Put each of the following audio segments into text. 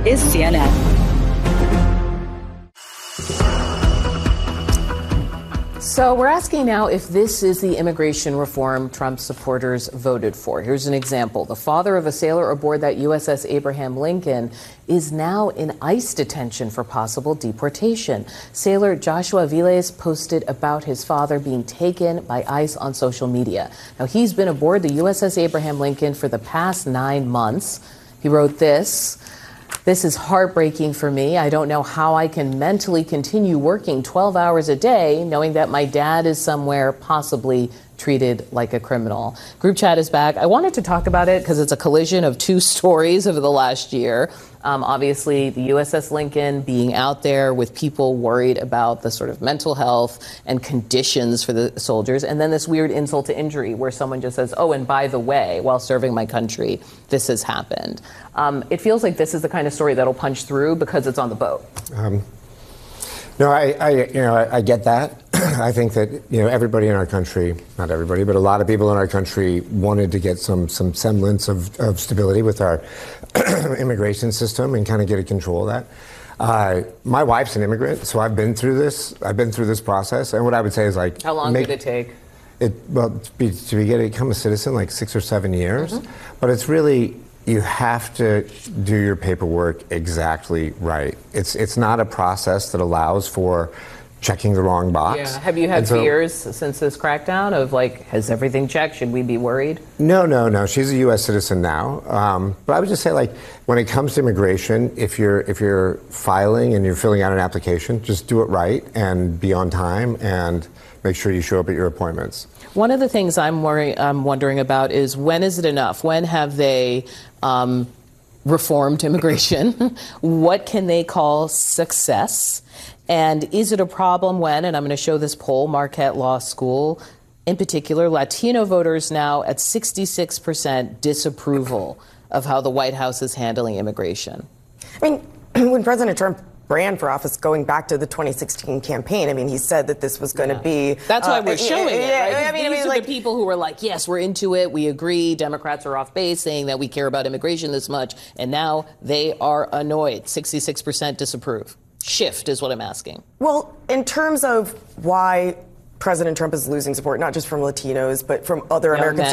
is CNN. So we're asking now if this is the immigration reform Trump supporters voted for. Here's an example. The father of a sailor aboard that USS Abraham Lincoln is now in ICE detention for possible deportation. Sailor Joshua Viles posted about his father being taken by ICE on social media. Now, he's been aboard the USS Abraham Lincoln for the past 9 months. He wrote this. This is heartbreaking for me. I don't know how I can mentally continue working 12 hours a day knowing that my dad is somewhere possibly treated like a criminal. Group chat is back. I wanted to talk about it because it's a collision of two stories over the last year. Obviously, the USS Lincoln being out there with people worried about the sort of mental health and conditions for the soldiers. And then this weird insult to injury where someone just says, oh, and by the way, while serving my country, this has happened. It feels like this is the kind of story that'll punch through because it's on the boat. No, I get that. I think that, everybody in our country, not everybody, but a lot of people in our country wanted to get some semblance of stability with our immigration system and kind of get a control of that. My wife's an immigrant, so I've been through this. I've been through this process. And what I would say is how long did it take? To become a citizen, like 6 or 7 years. Mm-hmm. But it's really, you have to do your paperwork exactly right. It's not a process that allows for checking the wrong box. Yeah. Have you had fears since this crackdown of has everything checked? Should we be worried? No. She's a U.S. citizen now. But I would just say, when it comes to immigration, if you're filing and you're filling out an application, just do it right and be on time and make sure you show up at your appointments. One of the things I'm wondering about is, when is it enough? When have they reformed immigration? What can they call success? And is it a problem when, and I'm going to show this poll, Marquette Law School, in particular, Latino voters now at 66% disapproval of how the White House is handling immigration? I mean, when President Trump ran for office, going back to the 2016 campaign, he said that this was going to be... That's why we're showing it, right? These are the people who were like, yes, we're into it, we agree, Democrats are off base saying that we care about immigration this much, and now they are annoyed. 66% disapprove. Shift is what I'm asking. Well, in terms of why President Trump is losing support, not just from Latinos, but from other Americans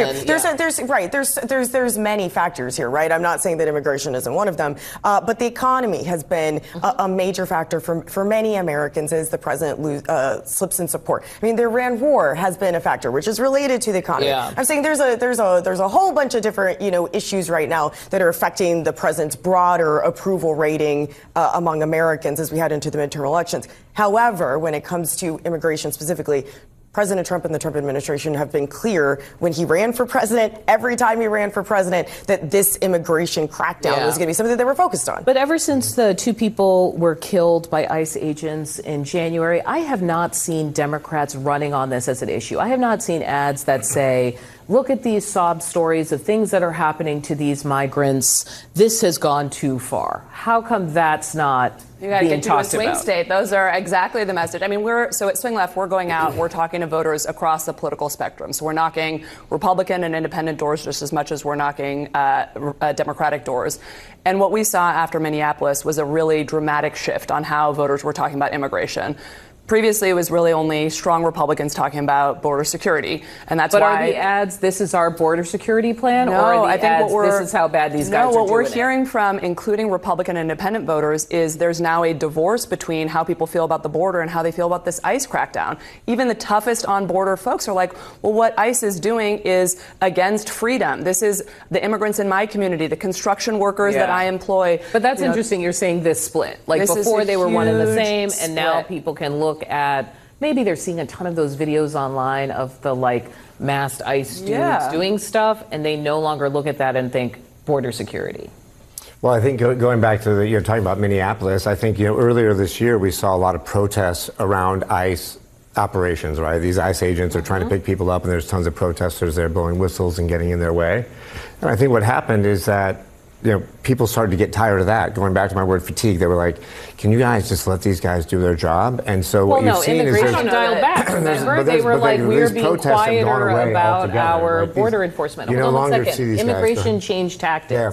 too. There's many factors here, right? I'm not saying that immigration isn't one of them, but the economy has been a major factor for many Americans as the president slips in support. I mean, the Iran war has been a factor, which is related to the economy. Yeah. I'm saying there's a whole bunch of different issues right now that are affecting the president's broader approval rating among Americans as we head into the midterm elections. However, when it comes to immigration specifically, President Trump and the Trump administration have been clear when he ran for president, every time he ran for president, that this immigration crackdown was going to be something that they were focused on. But ever since the two people were killed by ICE agents in January, I have not seen Democrats running on this as an issue. I have not seen ads that say, look at these sob stories of things that are happening to these migrants. This has gone too far. How come that's not being talked about? You got to get to a swing state. Those are exactly the message. I mean, so at Swing Left, we're going out, we're talking to voters across the political spectrum. So we're knocking Republican and independent doors just as much as we're knocking Democratic doors. And what we saw after Minneapolis was a really dramatic shift on how voters were talking about immigration. Previously, it was really only strong Republicans talking about border security, and that's why. But are the ads, this is our border security plan, no, or are the I think ads, this is how bad these guys are doing it? No, what we're hearing from, including Republican and independent voters, is there's now a divorce between how people feel about the border and how they feel about this ICE crackdown. Even the toughest on-border folks are like, well, what ICE is doing is against freedom. This is the immigrants in my community, the construction workers that I employ. But that's interesting. You're saying this split. Like before they were one and the same, and now people can look at, maybe they're seeing a ton of those videos online of the masked ICE students doing stuff, and they no longer look at that and think border security. Well, I think going back to talking about Minneapolis, I think earlier this year we saw a lot of protests around ICE operations, right? These ICE agents are trying to pick people up, and there's tons of protesters there blowing whistles and getting in their way. And I think what happened is that people started to get tired of that. Going back to my word fatigue, they were like, can you guys just let these guys do their job? And so what you've seen is immigration dialed back. Remember, they were like, we're being quieter about our border enforcement. Hold on one second. Immigration changed tactics.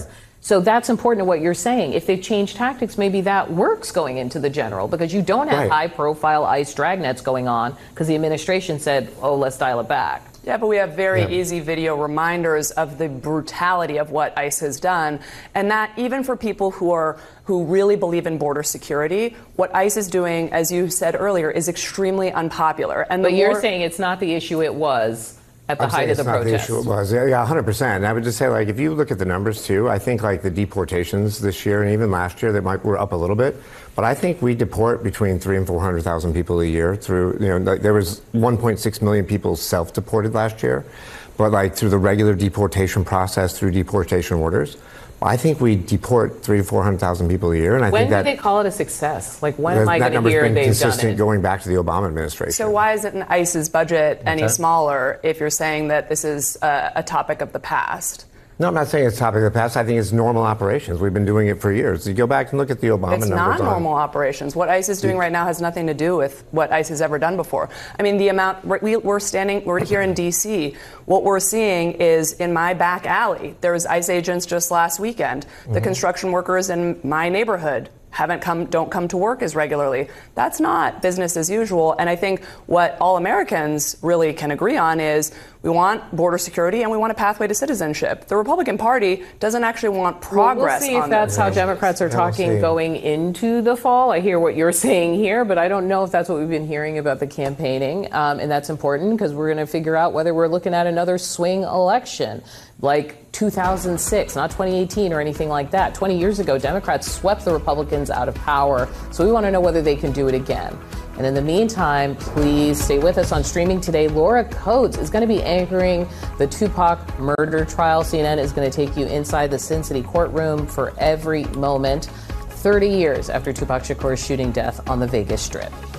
So that's important to what you're saying. If they've changed tactics, maybe that works going into the general, because you don't have high-profile ICE dragnets going on because the administration said, oh, let's dial it back. Yeah, but we have very easy video reminders of the brutality of what ICE has done, and that even for people who really believe in border security, what ICE is doing, as you said earlier, is extremely unpopular. And but you're saying it's not the issue it was at the height of the protest. It's not the issue it was. Yeah, 100%. And I would just say, like, if you look at the numbers too, I think like the deportations this year and even last year, were up a little bit. But I think we deport between 300,000 and 400,000 people a year through, like, there was 1.6 million people self-deported last year, but like through the regular deportation process, through deportation orders, I think we deport 300,000 to 400,000 people a year, and I think that when do they call it a success? Like, when am I going to hear they've done it? That number's been consistent going back to the Obama administration. So why isn't ICE's budget any smaller if you're saying that this is a topic of the past? No, I'm not saying it's a topic of the past. I think it's normal operations. We've been doing it for years. You go back and look at the Obama numbers. It's not normal operations. What ICE is doing right now has nothing to do with what ICE has ever done before. I mean, the amount we're here in D.C. What we're seeing is in my back alley. There was ICE agents just last weekend. The construction workers in my neighborhood don't come to work as regularly. That's not business as usual. And I think what all Americans really can agree on is we want border security and we want a pathway to citizenship. The Republican Party doesn't actually want progress. We'll see if that's how Democrats are talking going into the fall. I hear what you're saying here, but I don't know if that's what we've been hearing about the campaigning. And that's important because we're going to figure out whether we're looking at another swing election like 2006, not 2018 or anything like that. 20 years ago, Democrats swept the Republicans out of power. So we want to know whether they can do it again. And in the meantime, please stay with us on Streaming Today. Laura Coates is going to be anchoring the Tupac murder trial. CNN is going to take you inside the Sin City courtroom for every moment, 30 years after Tupac Shakur's shooting death on the Vegas Strip.